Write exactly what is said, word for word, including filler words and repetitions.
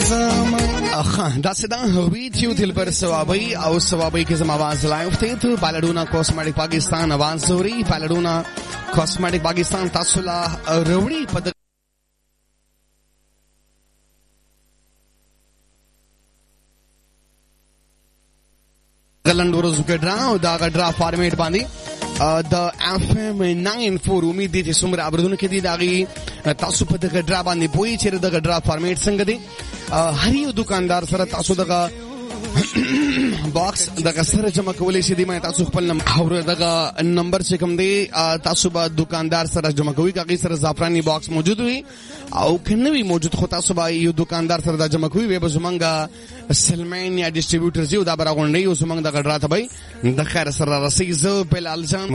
دا سدا ویډیو دل پر ثوابي او ثوابي کې زما आवाज لایو ته ته پالډونا کوسمیټک پاکستان आवाज زوري پالډونا کوسمیټک پاکستان تاسو لا وروړي په ګلندورو زګ ډرا او دا ډرا فارمیټ باندې د اف ام ناین فور امید دي چې څومره ابردون کې دي داغي تاسو په دغه ډرا باندې پوي چې دغه ډرا فارمیټ څنګه دي هر یو دکاندار سره تاسو دغه باکس دغه سره جمع کولای شي دی مې تاسو خپل نمبر دغه نمبر چې کوم دی تاسو به دکاندار سره جمع کوي کاغی سره زعفرانی باکس موجود وي او کنه وی موجود خو تاسو به یو دکاندار سره د جمع کوي به زمونږه سلمین یا ډیسټریبیوټر زیو دا برغونډي او زمونږ دغه ډرا ته به د خیر سره رسیږي زه بلال جان